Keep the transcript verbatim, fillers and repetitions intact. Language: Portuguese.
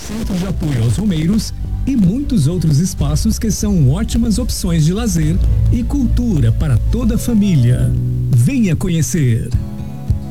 centro de apoio aos romeiros e muitos outros espaços que são ótimas opções de lazer e cultura para toda a família. Venha conhecer!